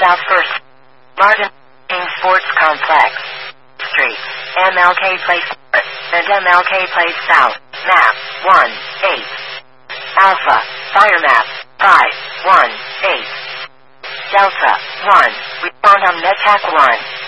South 1st Martin Sports Complex Street, MLK Place North, and MLK Place South. Map 1-8. Alpha, fire map 5-1-8. Delta 1, respond on NetAC 1.